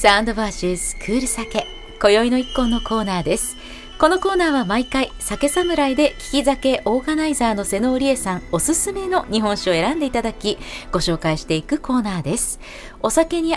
サウンドバーシュスクール酒、今宵の一本のコーナーです。このコーナーは毎回酒侍で利き酒オーガナイザーの瀬野織江さんおすすめの日本酒を選んでいただきご紹介していくコーナーです。お酒に